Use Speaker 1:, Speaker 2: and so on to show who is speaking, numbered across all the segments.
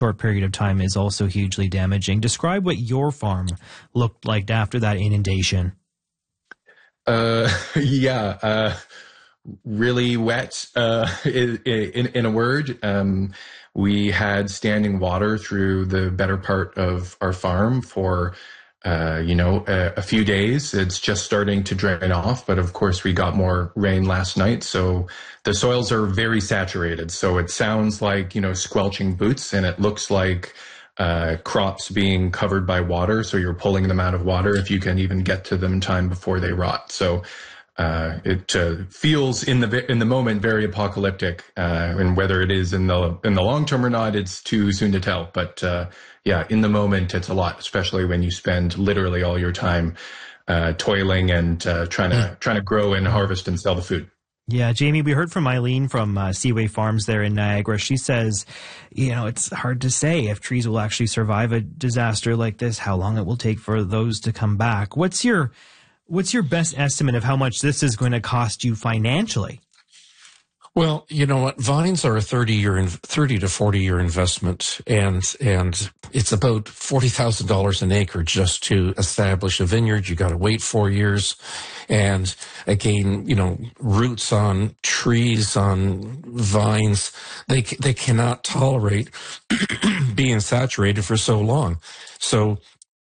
Speaker 1: short period of time is also hugely damaging. Describe what your farm looked like after that inundation.
Speaker 2: Yeah, really wet. In a word, we had standing water through the better part of our farm for, a few days. It's just starting to drain off, but of course we got more rain last night, so the soils are very saturated. So it sounds like, squelching boots, and it looks like crops being covered by water. So you're pulling them out of water if you can even get to them in time before they rot. So it feels in the moment very apocalyptic, and whether it is in the long term or not, it's too soon to tell. But yeah, in the moment, it's a lot, especially when you spend literally all your time toiling and trying to grow and harvest and sell the food.
Speaker 1: Yeah, Jamie, we heard from Eileen from Seaway Farms there in Niagara. She says, it's hard to say if trees will actually survive a disaster like this, how long it will take for those to come back. What's your best estimate of how much this is going to cost you financially?
Speaker 3: Well, you know what? Vines are a 30 to 40-year investment, and it's about $40,000 an acre just to establish a vineyard. You got to wait 4 years, and again, roots on trees, on vines, they cannot tolerate being saturated for so long. So,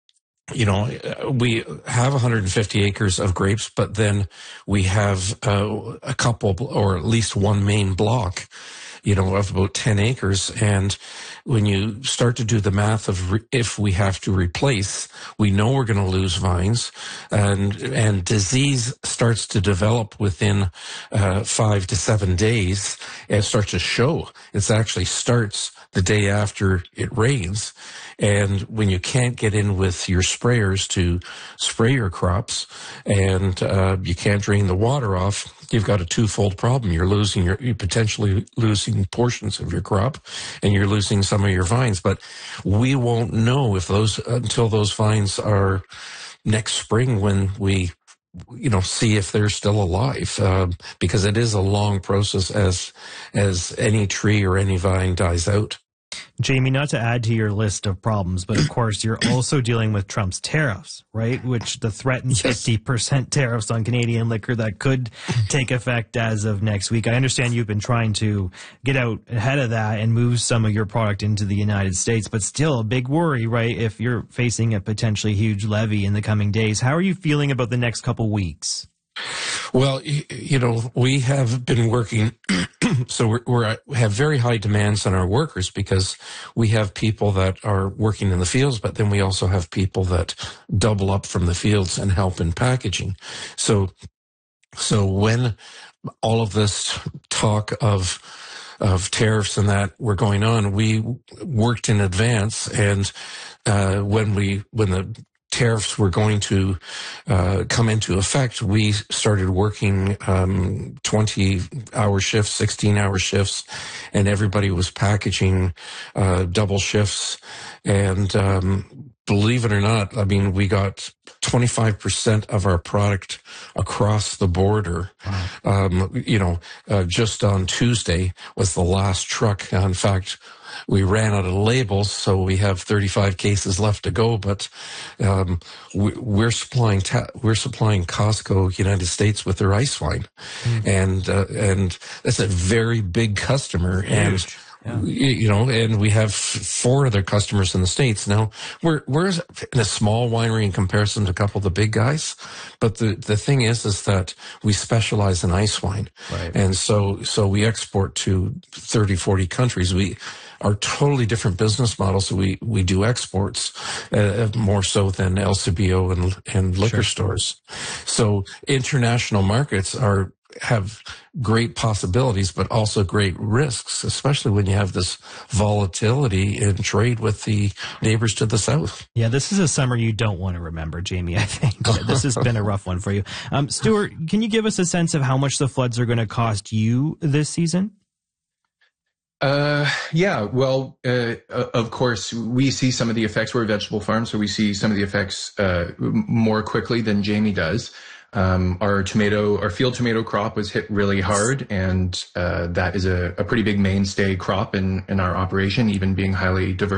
Speaker 3: we have 150 acres of grapes, but then we have a couple, or at least one main block, of about 10 acres. And when you start to do the math of if we have to replace, we know we're going to lose vines, and disease starts to develop within 5 to 7 days, and it starts to show. It actually starts the day after it rains. And when you can't get in with your sprayers to spray your crops, and you can't drain the water off, you've got a twofold problem. You're potentially losing portions of your crop, and you're losing some of your vines. But we won't know until those vines are next spring, when we see if they're still alive, because it is a long process as any tree or any vine dies out.
Speaker 1: Jamie, not to add to your list of problems, but of course you're also dealing with Trump's tariffs, right? Which the threatened 50% tariffs on Canadian liquor that could take effect as of next week. I understand you've been trying to get out ahead of that and move some of your product into the United States, but still a big worry, right? If you're facing a potentially huge levy in the coming days, how are you feeling about the next couple weeks?
Speaker 3: Well, we have been working, so we have very high demands on our workers, because we have people that are working in the fields, but then we also have people that double up from the fields and help in packaging. So when all of this talk of tariffs and that were going on, we worked in advance, and when the tariffs were going to come into effect, we started working 20-hour shifts, 16-hour shifts, and everybody was packaging double shifts. And believe it or not, we got 25% of our product across the border. Wow. Just on Tuesday was the last truck. In fact, we ran out of labels, so we have 35 cases left to go. But we're supplying Costco, United States, with their ice wine, and that's a very big customer.
Speaker 1: Huge.
Speaker 3: And and we have 4 other customers in the States. Now, we're in a small winery in comparison to a couple of the big guys, but the thing is that we specialize in ice wine.
Speaker 1: Right.
Speaker 3: And so we export to 30, 40 countries. We are totally different business models. So we do exports more so than LCBO and liquor stores. So international markets have great possibilities, but also great risks, especially when you have this volatility in trade with the neighbors to the south.
Speaker 1: Yeah, this is a summer you don't want to remember, Jamie, I think. This has been a rough one for you. Stuart, can you give us a sense of how much the floods are going to cost you this season?
Speaker 2: Yeah, well, of course, we see some of the effects. We're a vegetable farm, so we see some of the effects more quickly than Jamie does. Our field tomato crop was hit really hard, and that is a pretty big mainstay crop in our operation, even being highly diverse.